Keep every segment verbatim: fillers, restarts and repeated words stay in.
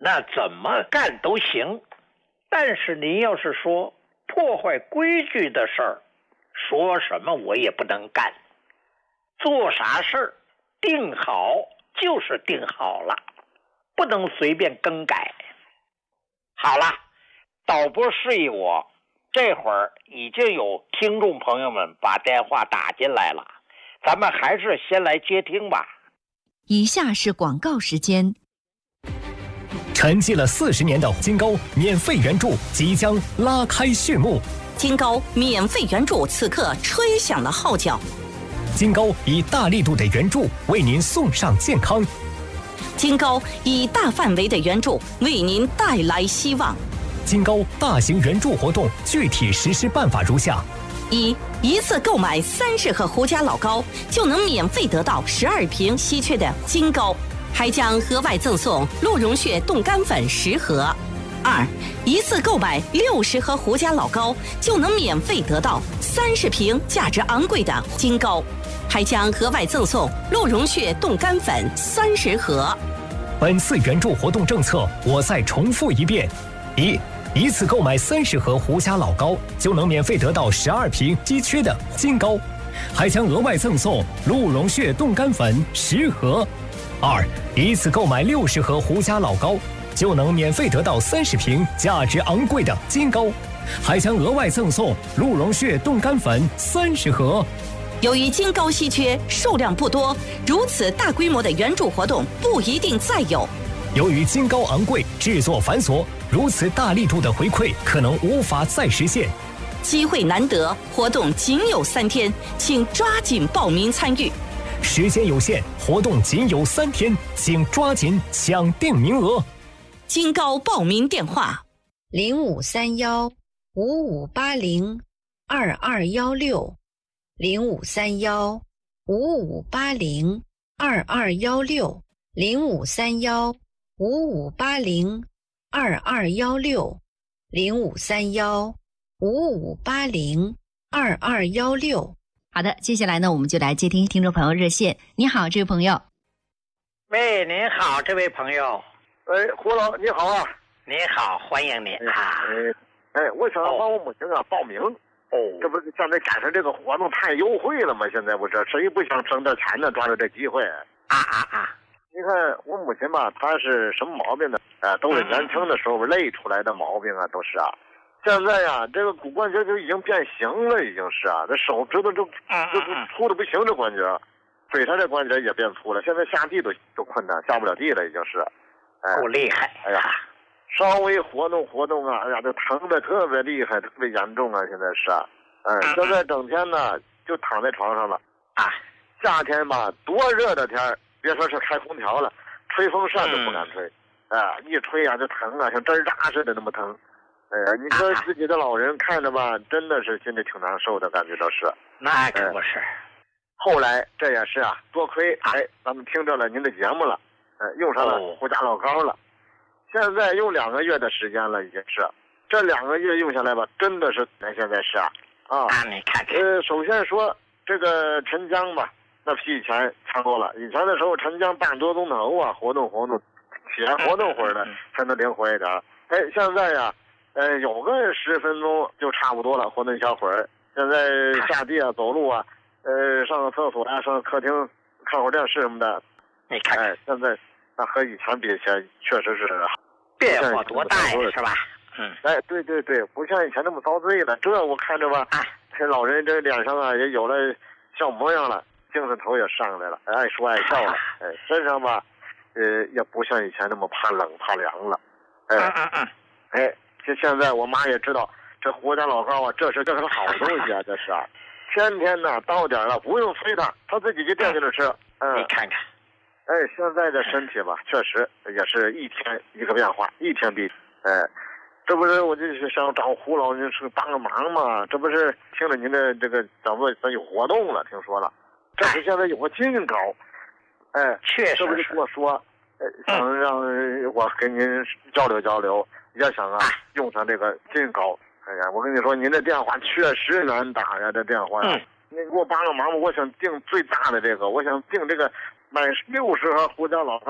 那怎么干都行，但是您要是说破坏规矩的事儿，说什么我也不能干。做啥事儿定好就是定好了，不能随便更改。好了，导播示意我，这会儿已经有听众朋友们把电话打进来了，咱们还是先来接听吧。 以下是广告时间。 沉寂了四十年的金高免费援助即将拉开序幕， 金高免费援助此刻吹响了号角。 金高以大力度的援助为您送上健康， 金高以大范围的援助为您带来希望。 金高大型援助活动具体实施办法如下： 一、一次购买三十盒胡家老高，就能免费得到十二瓶稀缺的金高，还将额外赠送鹿茸血冻干粉十盒。二、一次购买六十盒胡家老高，就能免费得到三十瓶价值昂贵的金高，还将额外赠送鹿茸血冻干粉三十盒。 本次援助活动政策我再重复一遍：一、一次购买三十盒胡家老高，就能免费得到十二瓶稀缺的金高，还将额外赠送鹿茸血冻干粉十盒。二、一次购买六十盒胡家老高，就能免费得到三十瓶价值昂贵的金高，还将额外赠送鹿茸血冻干粉三十盒。 由于金高稀缺，数量不多，如此大规模的援助活动不一定再有。 由于金高昂贵，制作繁琐，如此大力度的回馈可能无法再实现。 机会难得，活动仅有三天，请抓紧报名参与。 时间有限，活动仅有三天，请抓紧抢定名额。 金高报名电话： 零五三幺五五八零二二幺六，零五三幺五五八零二二幺六，零五三幺五五八零二二幺六，零五三幺五五八零二二幺六。 好的，接下来呢，我们就来接听听众朋友热线。你好，这位朋友。 喂，您好，这位朋友。 哎，胡老你好啊。 你好，欢迎您啊。 哎，哎我想帮我母亲啊报名。哦，这不是现在赶上这个活动太优惠了吗？现在不是谁不想省点钱呢？抓住这机会。 啊啊啊！ 你看我母亲吧，她是什么毛病呢？啊，都是年轻的时候累出来的毛病啊，都是啊。现在呀、啊，这个骨关节就已经变形了，已经是啊，这手指头就就粗的不行，这关节，腿上这关节也变粗了，现在下地都都困难，下不了地了，已经是。 哎，够厉害！ 哎呀，稍微活动活动啊，哎呀，这疼的特别厉害，特别严重啊，现在是啊。哎，现在整天呢就躺在床上了啊。夏天吧，多热的天，别说是开空调了，吹风扇都不敢吹，哎、嗯，一吹啊就疼啊，像针扎似的那么疼。哎呀，你说自己的老人看着吧，真的是心里挺难受的，感觉到是。 那可不是。 哎、后来这也是啊，多亏哎，咱们听着了您的节目了，哎，用上了胡家老高了。现在用两个月的时间了，已经是。这两个月用下来吧，真的是，那现在是啊，啊， 啊你看看。 呃，首先说这个陈江吧，那比以前强多了。以前的时候，陈江半多钟头啊，活动活动，起来活动会儿呢，才能灵活一点。哎，现在呀。呃，有个十分钟就差不多了，活动一小会儿。现在下地啊，走路啊，呃，上个厕所啊，上客厅看会儿电视什么的。 你看， 哎，现在那和以前比起来，确实是变化多大呀，是吧？嗯。 哎，对对对，不像以前那么遭罪了。这我看着吧，啊、这老人这脸上啊也有了小模样了，精神头也上来了，爱说爱笑了。哎，身上吧，呃，也不像以前那么怕冷怕凉了。哎， 嗯嗯嗯， 哎。就现在我妈也知道这胡家老高啊，这是这是好东西啊，这是啊，天天呢到点了不用催他，他自己就惦记着吃。嗯， 你看看， 哎，现在的身体吧，确实也是一天一个变化，一天比哎，这不是我就是想找胡老您是帮个忙嘛，这不是听了您的这个咱们咱有活动了，听说了，这是现在有个金高，哎， 确实这不是跟我说，呃，想让我跟您交流交流。也想啊，用上这个金高。哎呀，我跟你说，您的电话确实难打呀，这电话。嗯。你给我帮个忙吧，我想订最大的这个，我想订这个买六十盒胡椒老高啊，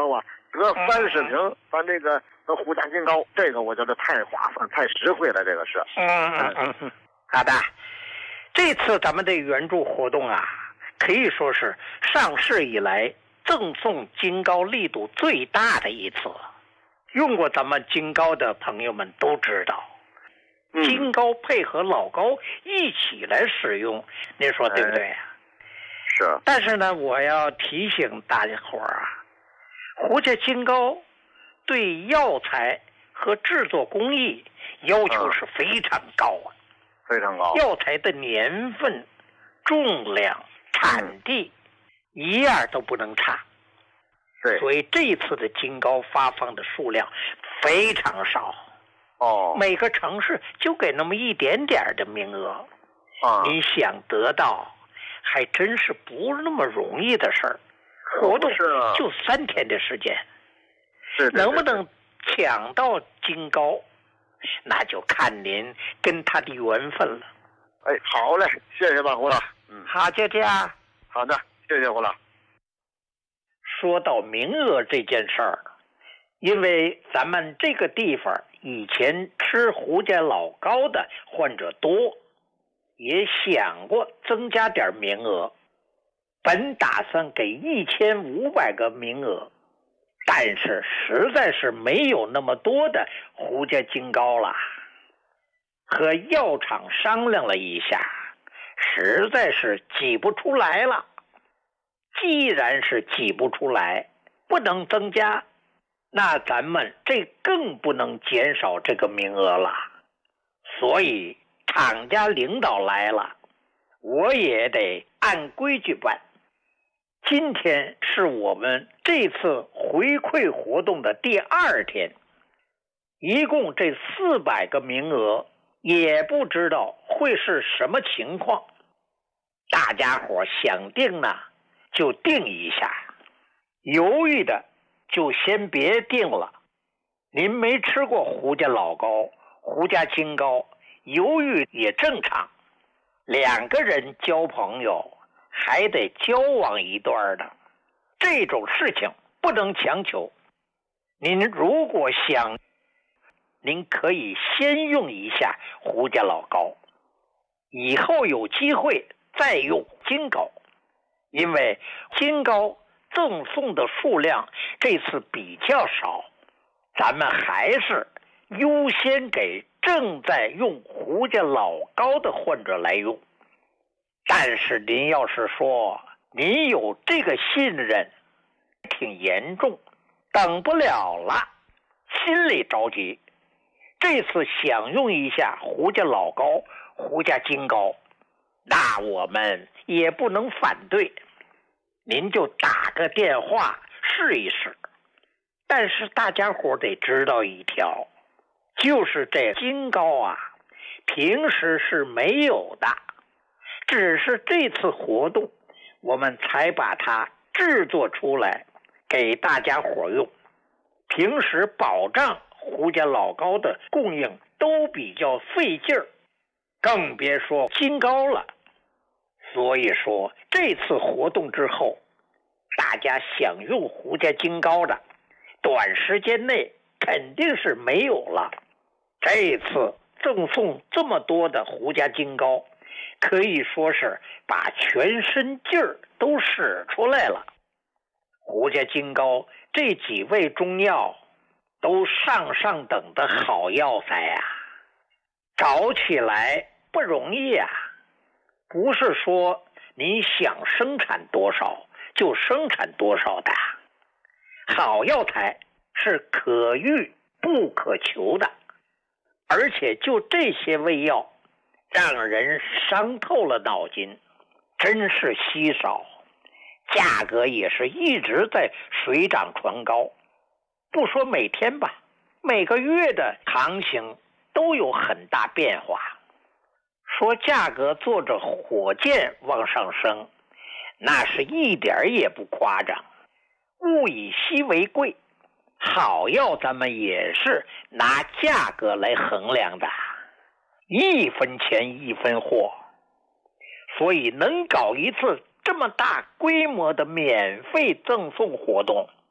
得三十瓶，咱这个胡家金糕，这个我觉得太划算、太实惠了，这个是。 嗯嗯嗯嗯，好的。这次咱们的援助活动啊，可以说是上市以来赠送金糕力度最大的一次。用过咱们金糕的朋友们都知道， 嗯、 金糕配合老糕一起来使用，您说对不对啊？ 哎、是。 但是呢，我要提醒大家伙儿啊，胡家金糕对药材和制作工艺要求是非常高啊。 嗯非常高， 药材的年份、重量、产地、嗯、一样都不能差。 对， 所以这次的金糕发放的数量非常少。 哦， 每个城市就给那么一点点的名额。 啊， 你想得到，还真是不那么容易的事儿。活动就三天的时间， 是能不能抢到金糕？那就看您跟他的缘分了。 哎，好嘞，谢谢吧，胡老。 嗯，好，就这样。 好的，谢谢胡老。 说到名额这件事儿，因为咱们这个地方以前吃胡家老糕的患者多，也想过增加点名额，本打算给一千五百个名额。但是实在是没有那么多的胡家金糕了，和药厂商量了一下，实在是挤不出来了。既然是挤不出来，不能增加，那咱们这更不能减少这个名额了。所以厂家领导来了，我也得按规矩办。今天是我们这次回馈活动的第二天，一共这四百个名额，也不知道会是什么情况。大家伙想定呢，就定一下；犹豫的就先别定了。您没吃过胡家老糕、胡家金糕，犹豫也正常。两个人交朋友，还得交往一段的，这种事情不能强求。您如果想，您可以先用一下胡家老糕，以后有机会再用金糕，因为金糕赠送的数量这次比较少，咱们还是优先给正在用胡家老糕的患者来用。但是您要是说您有这个信任挺严重，等不了了，心里着急，这次想用一下胡家老糕、胡家金糕，那我们也不能反对，您就打个电话试一试。但是大家伙得知道一条，就是这金糕啊，平时是没有的，只是这次活动我们才把它制作出来给大家伙用。平时保障胡家老糕的供应都比较费劲儿，更别说金糕了。所以说这次活动之后，大家想用胡家金糕的，短时间内肯定是没有了。这次赠送这么多的胡家金糕，可以说是把全身劲儿都使出来了。胡家金糕这几味中药都上上等的好药材呀、啊，搞起来不容易呀、啊。不是说你想生产多少就生产多少的，好药材是可遇不可求的，而且就这些味药让人伤透了脑筋，真是稀少，价格也是一直在水涨船高。不说每天吧，每个月的行情都有很大变化。说价格坐着火箭往上升，那是一点也不夸张。物以稀为贵，好药咱们也是拿价格来衡量的，一分钱一分货。所以能搞一次这么大规模的免费赠送活动，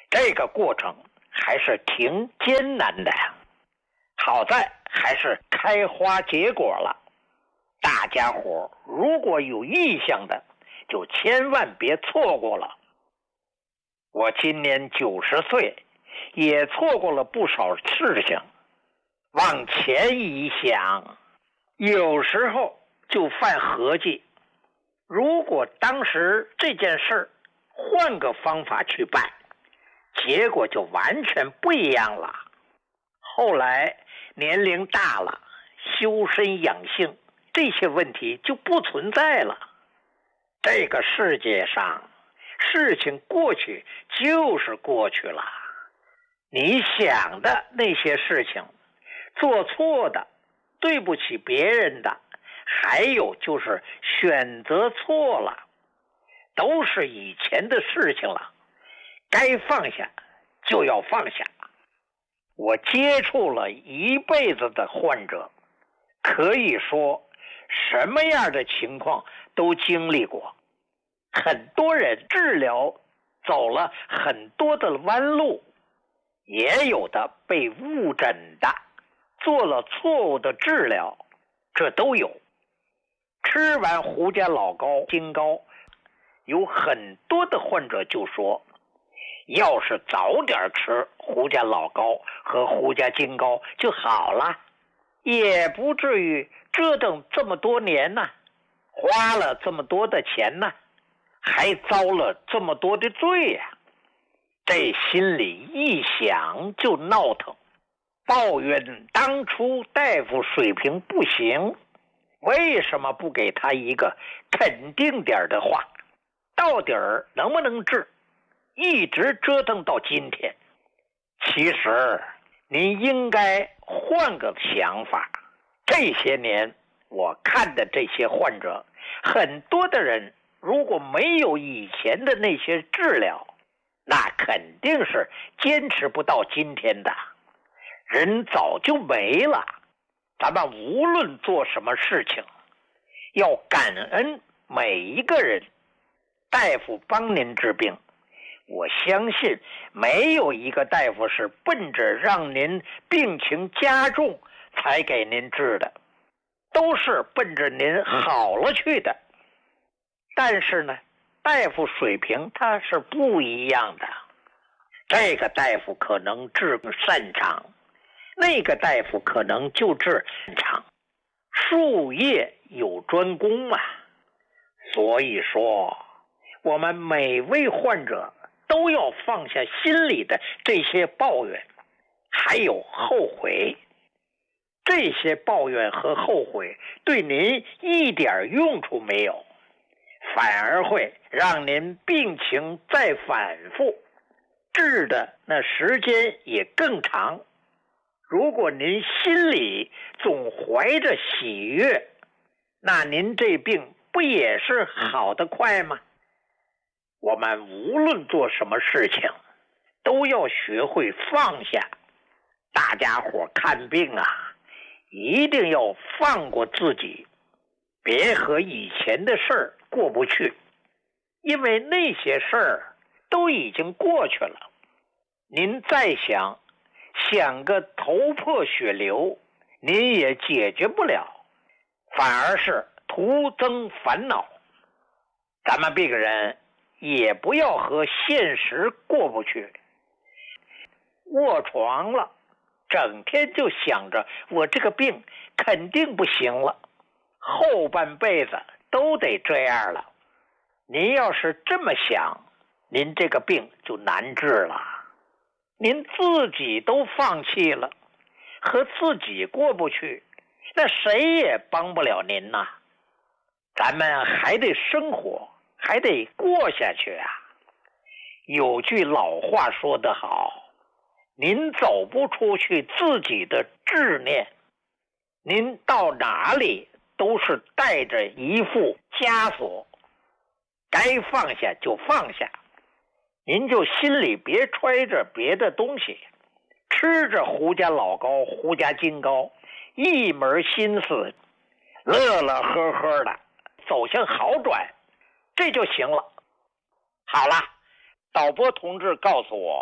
这个过程还是挺艰难的呀。好在还是开花结果了。大家伙如果有意向的，就千万别错过了。我今年九十岁，也错过了不少事情。往前一想，有时候就犯合计，如果当时这件事换个方法去办，结果就完全不一样了。后来年龄大了，修身养性这些问题就不存在了。这个世界上事情过去就是过去了，你想的那些事情，做错的，对不起别人的，还有就是选择错了，都是以前的事情了，该放下就要放下。我接触了一辈子的患者，可以说什么样的情况都经历过。很多人治疗走了很多的弯路，也有的被误诊的，做了错误的治疗，这都有。吃完胡家老膏、金膏，有很多的患者就说，要是早点吃胡家老膏和胡家金膏就好了，也不至于折腾这么多年呢，花了这么多的钱呢，还遭了这么多的罪呀、啊！这心里一想就闹腾，抱怨当初大夫水平不行，为什么不给他一个肯定点的话？到底儿能不能治？一直折腾到今天。其实您应该换个想法。这些年我看的这些患者，很多的人如果没有以前的那些治疗，那肯定是坚持不到今天的，人早就没了。咱们无论做什么事情，要感恩每一个人。大夫帮您治病，我相信没有一个大夫是奔着让您病情加重才给您治的，都是奔着您好了去的。但是呢，大夫水平他是不一样的，这个大夫可能治擅长，那个大夫可能就治擅长，术业有专攻啊。所以说我们每位患者都要放下心里的这些抱怨，还有后悔。这些抱怨和后悔对您一点用处没有，反而会让您病情再反复，治的那时间也更长。如果您心里总怀着喜悦，那您这病不也是好得快吗？我们无论做什么事情，都要学会放下。大家伙看病啊，一定要放过自己，别和以前的事儿过不去，因为那些事儿都已经过去了。您再想想个头破血流，您也解决不了，反而是徒增烦恼。咱们病人也不要和现实过不去，卧床了，整天就想着我这个病肯定不行了，后半辈子都得这样了。您要是这么想，您这个病就难治了。您自己都放弃了，和自己过不去，那谁也帮不了您呐。咱们还得生活，还得过下去啊。有句老话说得好，您走不出去自己的执念，您到哪里都是带着一副枷锁，该放下就放下。您就心里别揣着别的东西，吃着胡家老膏、胡家金膏，一门心思乐乐呵呵的走向好转，这就行了。好了，导播同志告诉我，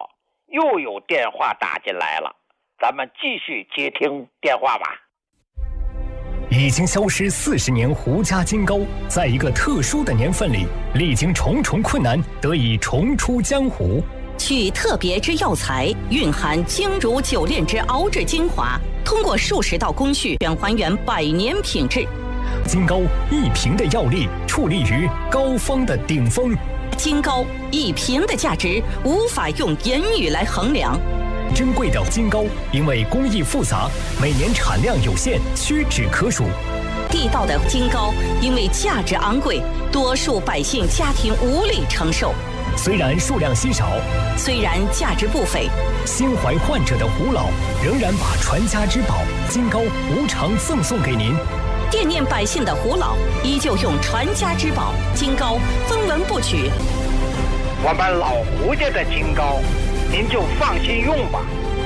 又有电话打进来了，咱们继续接听电话吧。 已经消失四十年胡家金糕，在一个特殊的年份里，历经重重困难，得以重出江湖。 取特别之药材，蕴含精如九炼之熬制精华，通过数十道工序，便还原百年品质。 金糕一瓶的药力，矗立于膏方的顶峰。 金糕一瓶的价值，无法用言语来衡量。 珍贵的金糕，因为工艺复杂，每年产量有限，屈指可数。 地道的金糕，因为价值昂贵，多数百姓家庭无力承受。 虽然数量稀少， 虽然价值不菲， 心怀患者的胡老仍然把传家之宝金糕无偿赠送给您。 惦念百姓的胡老依旧用传家之宝金糕分文不取。 我们老胡家的金糕，您就放心用吧，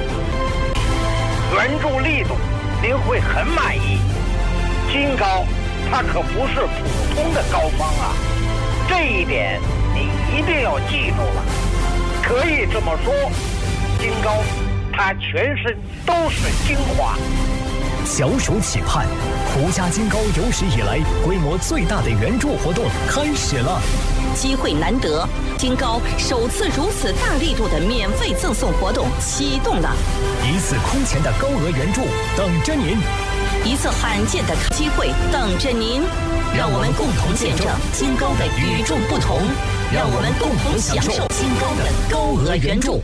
原著力度您会很满意。金糕它可不是普通的膏方啊，这一点你一定要记住了。可以这么说，金糕它全身都是精华。 小暑期盼，胡家金糕有史以来规模最大的援助活动开始了。 机会难得，金糕首次如此大力度的免费赠送活动启动了。 一次空前的高额援助等着您， 一次罕见的机会等着您。让我们共同见证金糕的与众不同，让我们共同享受金糕的高额援助。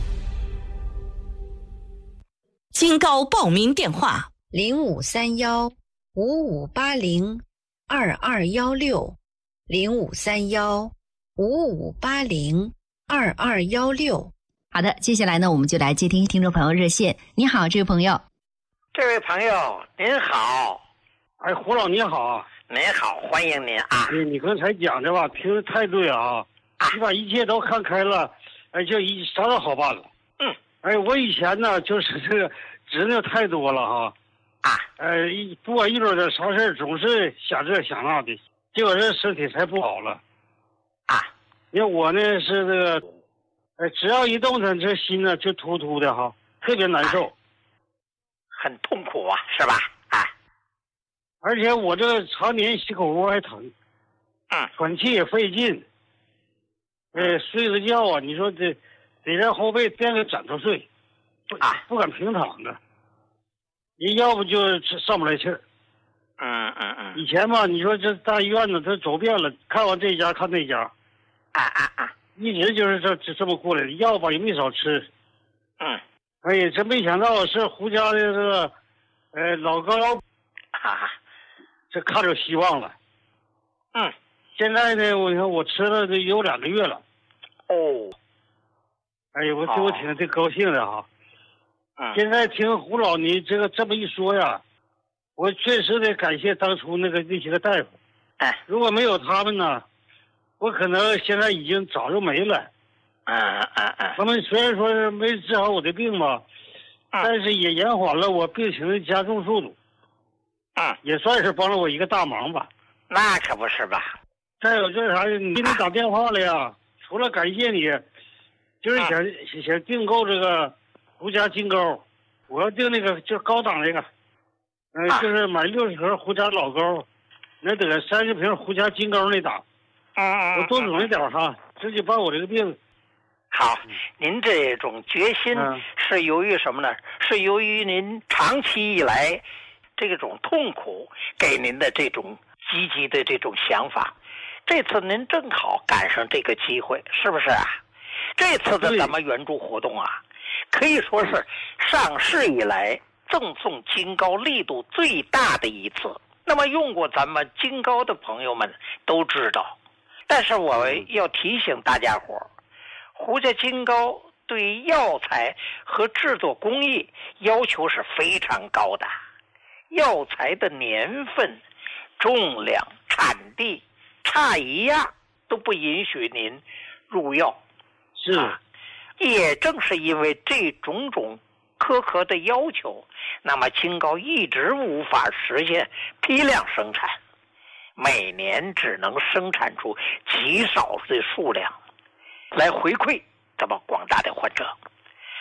金糕报名电话： 零五三幺五五八零二二幺六，零五三幺五五八零二二幺六。 好的，接下来呢，我们就来接听听众朋友热线。你好，这位朋友。 这位朋友您好。 哎，胡老你好。 您好，欢迎您啊！ 你你刚才讲的吧，听得太对啊！啊你把一切都看开了，哎，就一啥都好办了。 嗯， 哎，我以前呢，就是这个执拗太多了哈。 啊， 呃，一不管遇到点啥事儿，总是想这想那的，结果这身体才不好了。 啊， 因为我呢是这个，呃，只要一动弹，这心呢就突突的哈，特别难受， 啊、很痛苦啊，是吧？啊。 而且我这个常年心口窝还疼， 嗯， 喘气也费劲，呃，睡个觉啊，你说这得在后背垫个枕头睡， 啊， 不敢平躺着，你要不就上不来气儿。 嗯嗯嗯。 以前吧，你说这大医院呢，他走遍了，看完这家看那家， 啊啊啊， 一直就是这这么过来的，药吧也没少吃。 嗯。 哎呀，真没想到是胡家的这个，呃，老高， 哈哈。 这看着希望了， 嗯， 现在呢，我看我吃了得有两个月了， 哦， 哎呀，我听我挺挺高兴的哈， 嗯， 现在听胡老你这个这么一说呀，我确实得感谢当初那个那些个大夫， 哎， 如果没有他们呢，我可能现在已经早就没了， 嗯嗯嗯， 他们虽然说是没治好我的病吧， 嗯、 但是也延缓了我病情的加重速度。 嗯， 也算是帮了我一个大忙吧。 那可不是吧？ 再有就是啥，你给你打电话了呀？除了感谢你，就是想、嗯、想订购这个胡家金糕，我要订那个就高档那个，嗯、呃啊，就是买六十盒胡家老糕，能得三十瓶胡家金糕那档。 嗯嗯， 我多准一点哈，直接把我这个病。 好，您这种决心是由于什么呢？是由于您长期以来这种痛苦给您的这种积极的这种想法，这次您正好赶上这个机会，是不是啊？这次的咱们援助活动啊，可以说是上市以来赠送金糕力度最大的一次。那么用过咱们金糕的朋友们都知道，但是我要提醒大家伙，胡家金糕对药材和制作工艺要求是非常高的。药材的年份、重量、产地差一样都不允许您入药。 是、 啊，也正是因为这种种苛刻的要求，那么金糕一直无法实现批量生产，每年只能生产出极少的数量来回馈咱们广大的患者。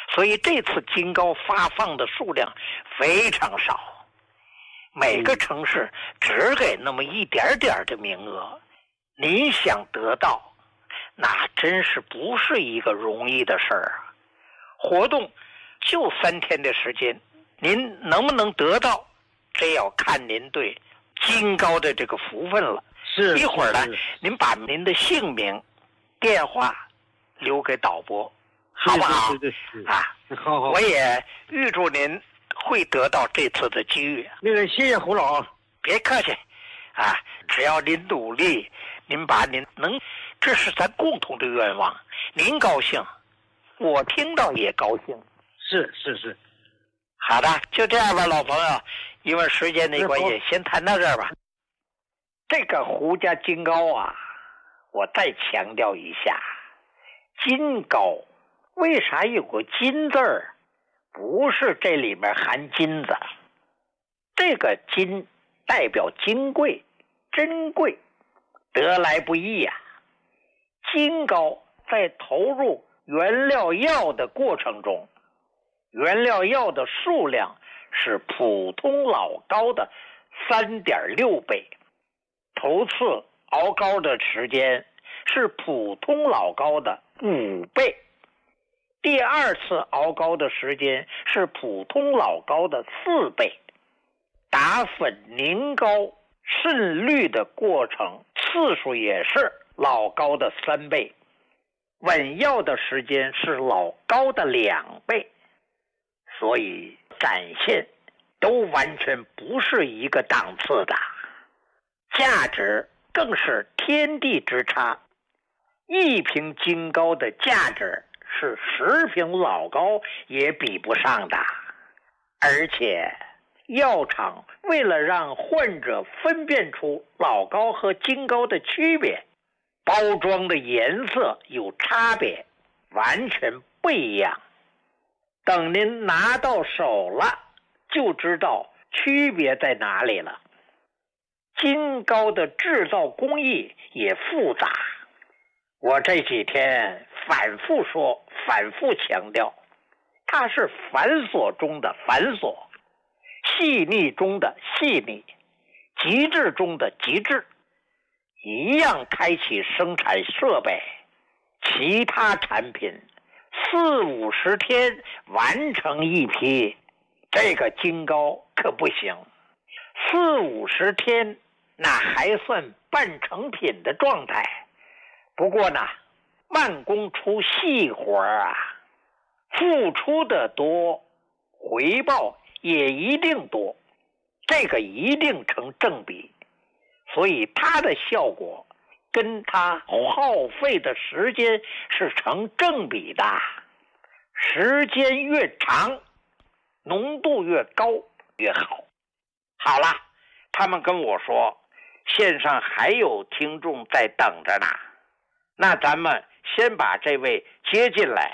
所以这次金膏发放的数量非常少，每个城市只给那么一点点的名额，您想得到，那真是不是一个容易的事儿啊！活动就三天的时间，您能不能得到，这要看您对金膏的这个福分了。 是， 一会儿呢，您把您的姓名、电话留给导播，好不好？ 对对对， 啊， 好好。 我也预祝您会得到这次的机遇。 那个，谢谢胡老， 别客气，啊，只要您努力，您把您能，这是咱共同的愿望。您高兴，我听到也高兴。 是是是， 好的，就这样吧，老朋友，因为时间的关系，先谈到这儿吧。这个胡家金膏啊，我再强调一下，金膏为啥有个金字儿？不是这里面含金子，这个金代表金贵、珍贵，得来不易呀、啊。金膏在投入原料药的过程中，原料药的数量是普通老膏的三点六倍。头次熬膏的时间是普通老膏的五倍，第二次熬膏的时间是普通老膏的四倍，打粉凝膏渗滤的过程次数也是老膏的三倍，稳药的时间是老膏的两倍，所以展现都完全不是一个档次的。价值更是天地之差，一瓶金膏的价值是十瓶老膏也比不上的。而且药厂为了让患者分辨出老膏和金膏的区别，包装的颜色有差别，完全不一样。等您拿到手了，就知道区别在哪里了。金膏的制造工艺也复杂，我这几天反复说，反复强调，它是繁琐中的繁琐，细腻中的细腻，极致中的极致。一样开启生产设备，其他产品四五十天完成一批，这个金膏可不行。四五十天那还算半成品的状态，不过呢，慢工出细活啊，付出的多，回报也一定多，这个一定成正比，所以它的效果跟它耗费的时间是成正比的，时间越长，浓度越高越好。好了，他们跟我说线上还有听众在等着呢，那咱们先把这位接进来。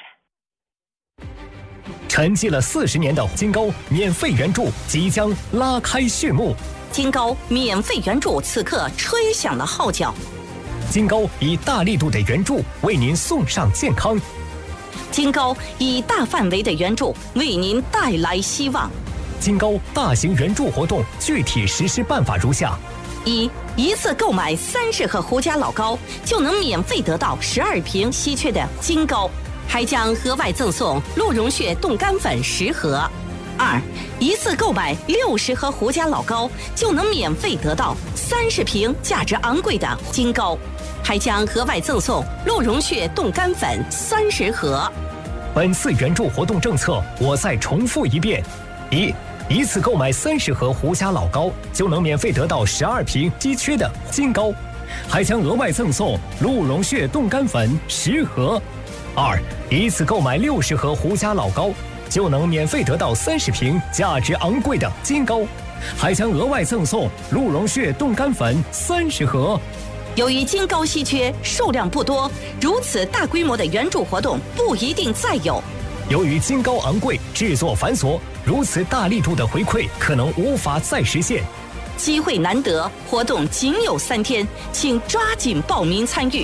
沉寂了四十年的金膏免费援助即将拉开序幕， 金膏免费援助此刻吹响了号角。 金膏以大力度的援助为您送上健康， 金膏以大范围的援助为您带来希望。 金膏大型援助活动具体实施办法如下： 一、一次购买三十盒胡家老膏，就能免费得到十二瓶稀缺的金膏，还将额外赠送鹿茸血冻干粉十盒。二、一次购买六十盒胡家老膏，就能免费得到三十瓶价值昂贵的金膏，还将额外赠送鹿茸血冻干粉三十盒。 本次援助活动政策，我再重复一遍：一、一次购买三十盒胡家老膏，就能免费得到十二瓶稀缺的金膏，还将额外赠送鹿茸血冻干粉十盒。二、一次购买六十盒胡家老膏，就能免费得到三十瓶价值昂贵的金膏，还将额外赠送鹿茸血冻干粉三十盒。 由于金膏稀缺，数量不多，如此大规模的援助活动不一定再有。 由于金膏昂贵，制作繁琐，如此大力度的回馈可能无法再实现。 机会难得，活动仅有三天，请抓紧报名参与。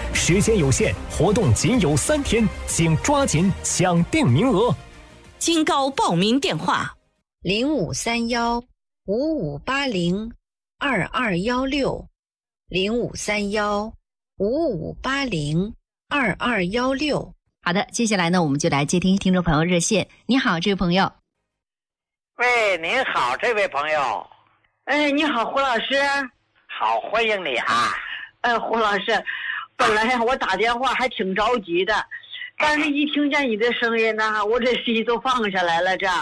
时间有限，活动仅有三天，请抓紧抢定名额。 金高报名电话： 零五三幺五五八零二二幺六，零五三幺五五八零二二幺六。 好的，接下来呢，我们就来接听听众朋友热线。你好，这位朋友。 喂，您好，这位朋友。 哎，你好，胡老师。 好，欢迎你啊。 哎，胡老师，本来我打电话还挺着急的，但是一听见你的声音呢，我这心都放下来了。这，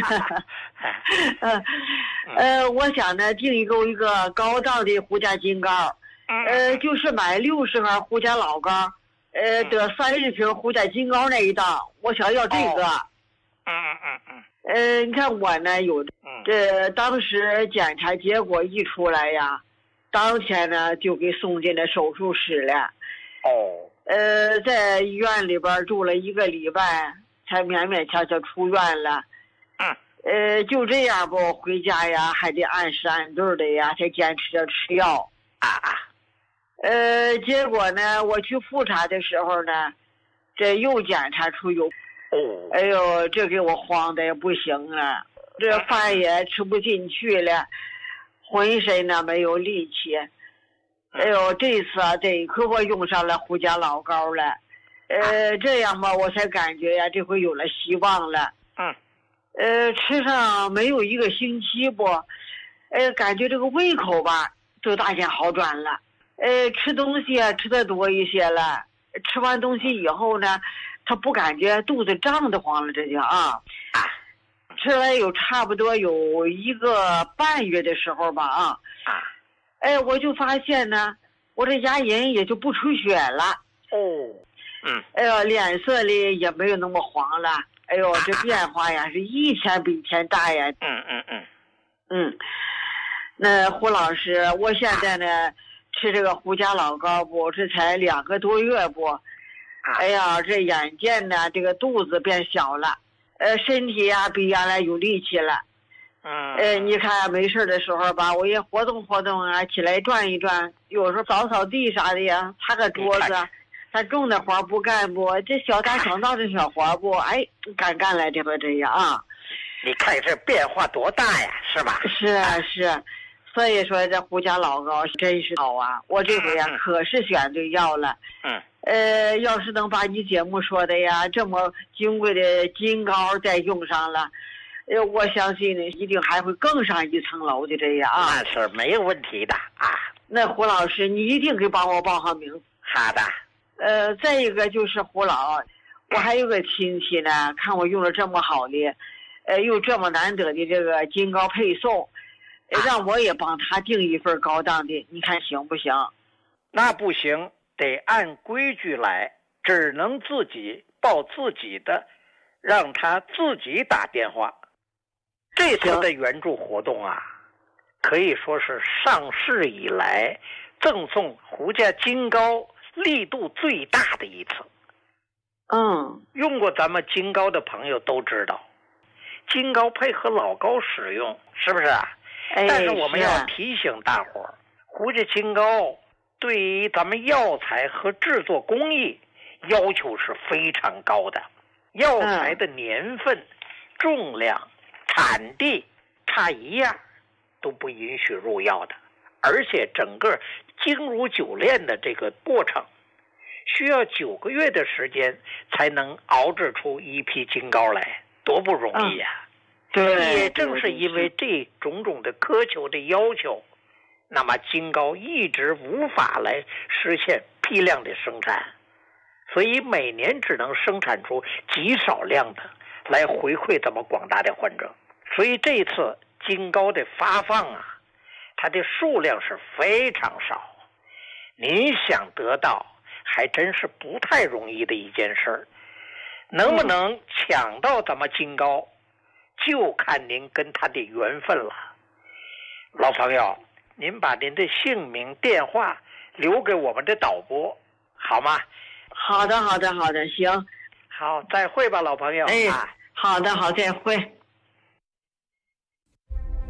呃，呃，我想呢订一个一个高档的胡家金糕，呃，就是买六十盒胡家老糕，呃，得三十瓶胡家金糕那一档，我想要这个。 嗯嗯嗯嗯。 呃，你看我呢有这当时检查结果一出来呀，当天呢就给送进了手术室了。 哦。 呃，在医院里边住了一个礼拜，才勉勉强强出院了。 嗯。 呃，就这样不回家呀，还得按时按顿的呀，才坚持着吃药。 啊啊。 呃，结果呢，我去复查的时候呢，这又检查出有。 哦。 哎呦，这给我慌的也不行了，这饭也吃不进去了，浑身呢没有力气。哎呦，这次啊，这可我用上了胡家老膏了，呃，这样吧，我才感觉呀，这回有了希望了。 嗯。 呃，吃上没有一个星期不，呃，感觉这个胃口吧都大见好转了。呃，吃东西啊吃的多一些了，吃完东西以后呢，他不感觉肚子胀得慌了，这就啊。 啊。 吃了有差不多有一个半月的时候吧啊。 啊。 哎，我就发现呢，我这牙龈也就不出血了。 哦。嗯。 哎呦，脸色里也没有那么黄了。哎呦，这变化呀是一天比一天大呀。 嗯嗯嗯。 嗯。那胡老师，我现在呢吃这个胡家老膏不，这才两个多月不。哎呀，这眼见呢这个肚子变小了，呃，身体呀比原来有力气了。 嗯。 呃，你看没事的时候吧，我也活动活动啊，起来转一转，有时候扫扫地啥的呀，擦个桌子，咱重的活不干不，这小打小闹的小活不，哎，敢干来这个这样啊。 你看这变化多大呀，是吧？ 是啊是啊，所以说这胡家老膏真是好啊，我这回呀、嗯、可是选对药了。 嗯。 呃，要是能把你节目说的呀这么金贵的金膏再用上了，呃，我相信呢一定还会更上一层楼的这样啊。 那是没有问题的啊。 那胡老师，你一定给帮我报上名。 好的。 呃，再一个就是胡老，我还有个亲戚呢，看我用了这么好的，呃，又这么难得的这个金膏配送，让我也帮他订一份高档的，你看行不行？ 那不行，得按规矩来，只能自己报自己的，让他自己打电话。这次的援助活动啊，可以说是上市以来赠送胡家金膏力度最大的一次。 嗯， 用过咱们金膏的朋友都知道，金膏配合老膏使用，是不是啊？ 哎， 但是我们要提醒大伙儿，胡家金膏对于咱们药材和制作工艺要求是非常高的，药材的年份、嗯、重量、产地差一样都不允许入药的，而且整个精如酒炼的这个过程需要九个月的时间才能熬制出一批金膏来，多不容易呀、啊！ 对， 也正是因为这种种的苛求的要求，那么金膏一直无法来实现批量的生产，所以每年只能生产出极少量的来回馈咱们广大的患者。所以这次金膏的发放啊，它的数量是非常少，您想得到还真是不太容易的一件事儿。能不能抢到咱们金膏，就看您跟他的缘分了。老朋友，您把您的姓名电话留给我们的导播好吗？ 好的好的好的，行， 好，再会吧老朋友。 哎，好的好，再会。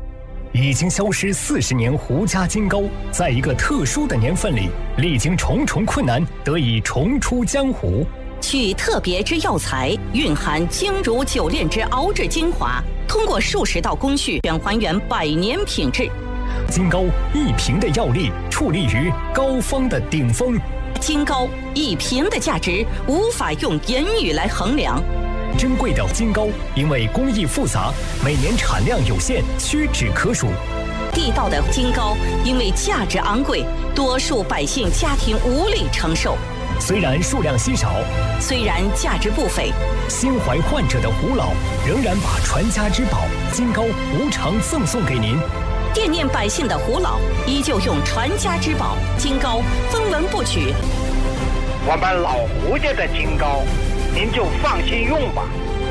已经消失四十年胡家金膏，在一个特殊的年份里，历经重重困难，得以重出江湖。 取特别之药材，蕴含精如九炼之熬制精华，通过数十道工序，便还原百年品质。 金膏一瓶的药力，矗立于膏方的顶峰。 金膏一瓶的价值，无法用言语来衡量。 珍贵的金膏，因为工艺复杂，每年产量有限，屈指可数。 地道的金膏，因为价值昂贵，多数百姓家庭无力承受。 虽然数量稀少， 虽然价值不菲， 心怀患者的胡老仍然把传家之宝金膏无偿赠送给您。 惦念百姓的胡老依旧用传家之宝金膏分文不取。 我们老胡家的金膏，您就放心用吧，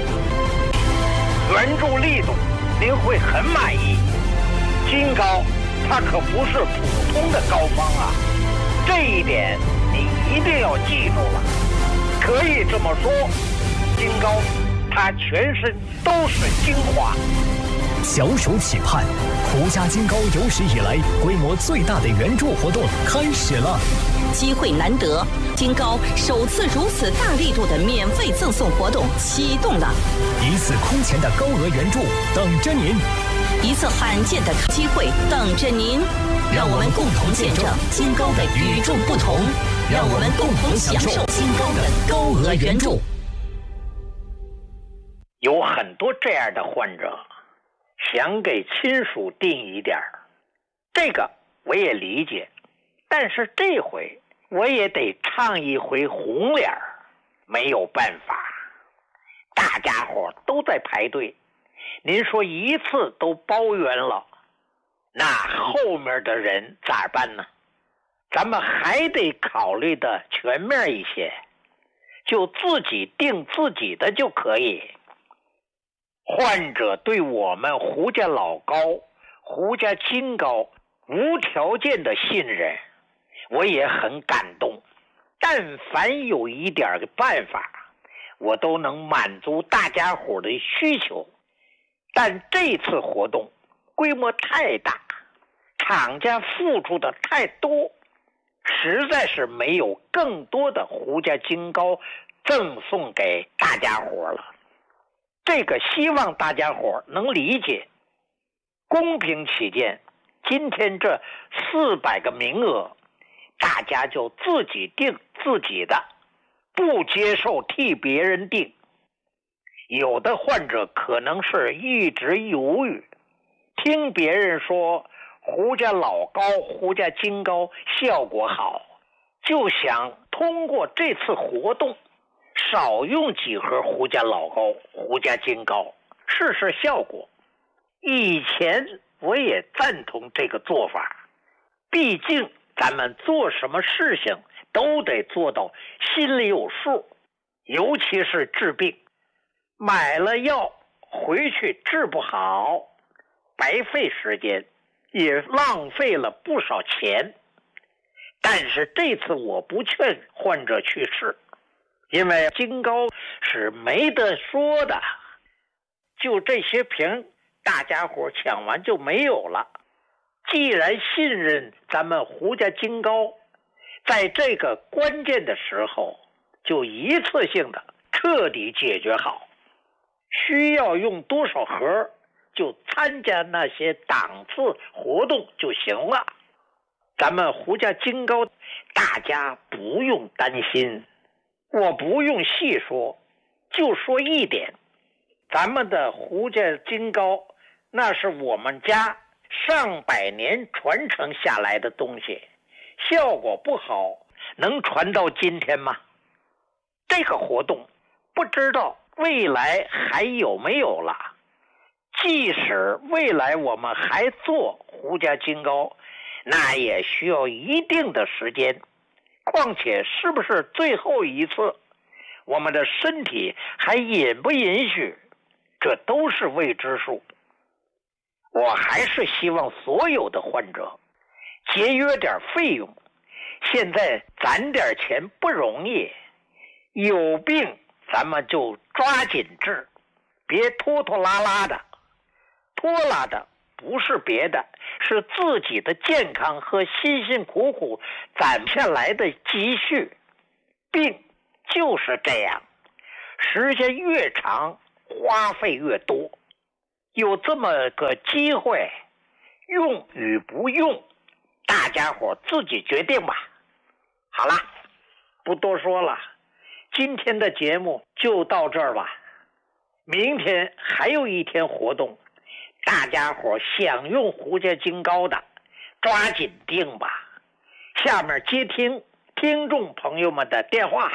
原著力度您会很满意。金膏它可不是普通的膏方啊，这一点你一定要记住了。可以这么说，金膏它全身都是精华。 小手企盼，胡家金膏有史以来规模最大的援助活动开始了。 机会难得，金膏首次如此大力度的免费赠送活动启动了。 一次空前的高额援助等着您， 一次罕见的机会等着您。让我们共同见证金膏的与众不同，让我们共同享受金膏的高额援助。 有很多这样的患者想给亲属订一点，这个我也理解，但是这回我也得唱一回红脸，没有办法，大家伙都在排队，您说一次都包圆了，那后面的人咋办呢？咱们还得考虑的全面一些，就自己订自己的就可以。患者对我们胡家老膏、胡家金膏无条件的信任，我也很感动。但凡有一点办法，我都能满足大家伙的需求。但这次活动规模太大，厂家付出的太多，实在是没有更多的胡家金膏赠送给大家伙了。这个希望大家伙能理解，公平起见，今天这四百个名额，大家就自己定自己的，不接受替别人定。有的患者可能是一直犹豫，听别人说胡家老膏、胡家金膏效果好，就想通过这次活动少用几盒胡家老膏、胡家金膏，试试效果。以前我也赞同这个做法，毕竟咱们做什么事情都得做到心里有数，尤其是治病，买了药回去治不好，白费时间，也浪费了不少钱。但是这次我不劝患者去试，因为金膏是没得说的，就这些瓶大家伙抢完就没有了。既然信任咱们胡家金膏，在这个关键的时候就一次性的彻底解决好，需要用多少盒就参加那些档次活动就行了。咱们胡家金膏大家不用担心，我不用细说，就说一点，咱们的胡家金膏那是我们家上百年传承下来的东西，效果不好能传到今天吗？这个活动不知道未来还有没有了，即使未来我们还做胡家金膏，那也需要一定的时间，况且是不是最后一次，我们的身体还允不允许，这都是未知数。我还是希望所有的患者节约点费用，现在攒点钱不容易，有病咱们就抓紧治，别拖拖拉拉的，拖拉的不是别的，是自己的健康和辛辛苦苦攒下来的积蓄。病就是这样，时间越长，花费越多。有这么个机会，用与不用，大家伙自己决定吧。好了，不多说了，今天的节目就到这儿吧。明天还有一天活动，大家伙想用胡家金膏的，抓紧订吧。下面接听听众朋友们的电话。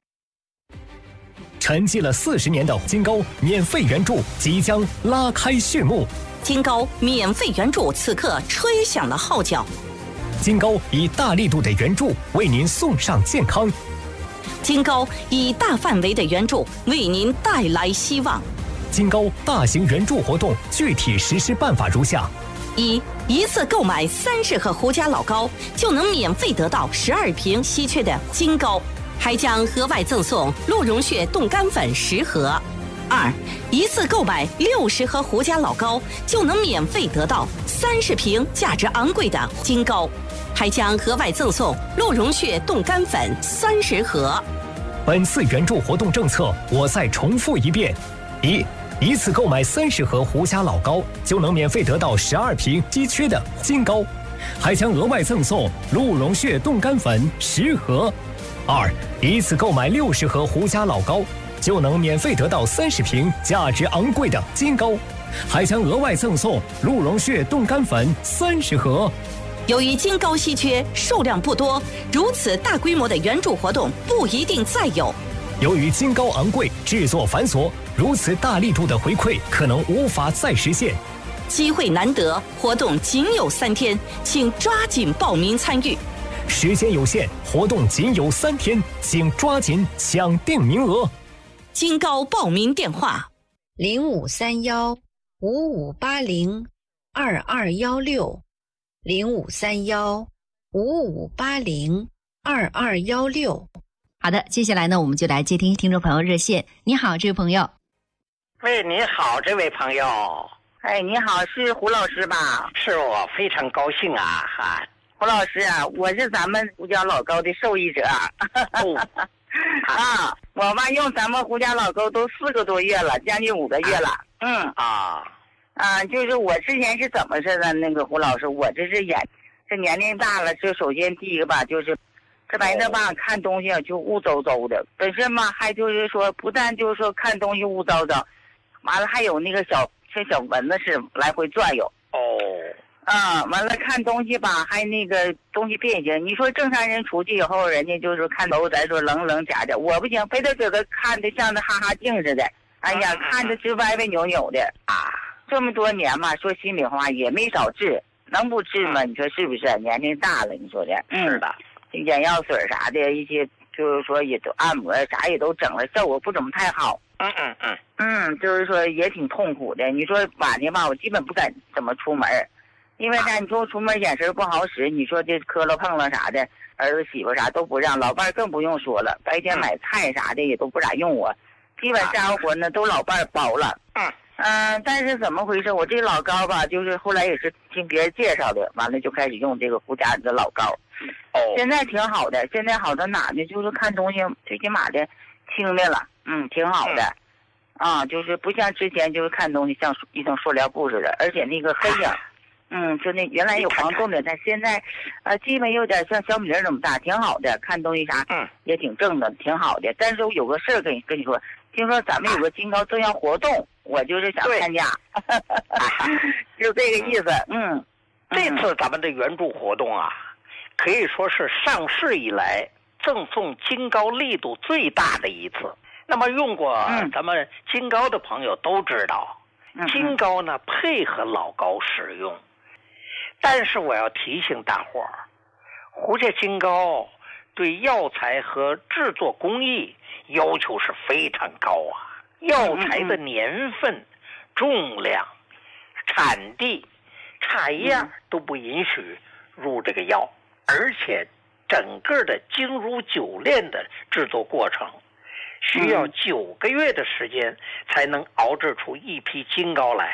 沉寂了四十年的金膏免费援助即将拉开序幕， 金膏免费援助此刻吹响了号角。 金膏以大力度的援助为您送上健康， 金膏以大范围的援助为您带来希望。 金膏大型援助活动具体实施办法如下： 一、一次购买三十盒胡家老膏，就能免费得到十二瓶稀缺的金膏，还将额外赠送鹿茸血冻干粉十盒。二、一次购买六十盒胡家老膏，就能免费得到三十瓶价值昂贵的金膏，还将额外赠送鹿茸血冻干粉三十盒。 本次援助活动政策，我再重复一遍：一、一次购买三十盒胡家老膏，就能免费得到十二瓶稀缺的金膏，还将额外赠送鹿茸血冻干粉十盒。二、一次购买六十盒胡家老膏，就能免费得到三十瓶价值昂贵的金膏，还将额外赠送鹿茸血冻干粉三十盒。 由于金膏稀缺，数量不多，如此大规模的援助活动不一定再有。 由于金膏昂贵，制作繁琐，如此大力度的回馈可能无法再实现。 机会难得，活动仅有三天，请抓紧报名参与。 时间有限，活动仅有三天，请抓紧抢订名额。 金膏报名电话： 零五三幺五五八零二二幺六，零五三幺五五八零二二幺六。 好的，接下来呢，我们就来接听听众朋友热线。你好，这位朋友。 喂，你好，这位朋友。 哎，你好，是胡老师吧？ 是我，非常高兴啊！哈， 胡老师啊，我是咱们胡家老膏的受益者。 哦、 啊，我吧用咱们胡家老膏都四个多月了，将近五个月了。嗯啊啊，就是我之前是怎么似的？那个胡老师，我这是眼，这年龄大了，这首先第一个吧，就是这玩意儿吧，看东西就雾糟糟的。本身嘛，还就是说，不但就是说看东西雾糟糟，完了还有那个小像小蚊子似的来回转悠。 哦。 啊，完了看东西吧，还那个东西变形。你说正常人出去以后，人家就是看楼，咱说棱棱假假，我不行，非得搁这看的像那哈哈镜似的。哎呀，嗯、看着直歪歪扭扭的啊！这么多年嘛，说心里话也没少治，能不治吗？你说是不是？年龄大了，你说的。 是的。 这眼药水啥的，一些就是说也都按摩啥也都整了，效果不怎么太好。 嗯嗯嗯。 嗯，就是说也挺痛苦的。你说晚上吧，我基本不敢怎么出门。因为呢，你说出门眼神不好使，你说这磕了碰了啥的，儿子媳妇啥都不让，老伴更不用说了。白天买菜啥的也都不咋用我，基本家务活呢都老伴包了。 嗯嗯，但是怎么回事？我这老膏吧，就是后来也是听别人介绍的，完了就开始用这个胡家的老膏。 哦， 现在挺好的，现在好到哪呢？就是看东西最起码的轻的了，嗯，挺好的。嗯、啊，就是不像之前就是看东西像一层塑料布似的，而且那个黑影。嗯，就那原来有黄豆的，但现在，呃，基本有点像小米粒那么大，挺好的，看东西啥， 嗯， 也挺正的，挺好的。但是我有个事儿跟你跟你说，听说咱们有个金膏赠药活动，我就是想参加，就这个意思。嗯， 这次咱们的援助活动啊，可以说是上市以来赠送金膏力度最大的一次。那么用过咱们金膏的朋友都知道， 嗯、 金膏呢配合老膏使用。但是我要提醒大伙儿，胡家金膏对药材和制作工艺要求是非常高啊，药材的年份、重量、产地差一样都不允许入这个药，而且整个的精如酒炼的制作过程需要九个月的时间才能熬制出一批金膏来。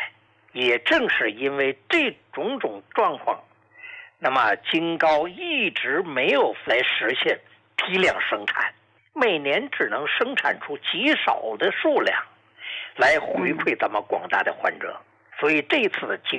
也正是因为这种种状况，那么京高一直没有来实现批量生产，每年只能生产出极少的数量来回馈咱们广大的患者。所以这次的京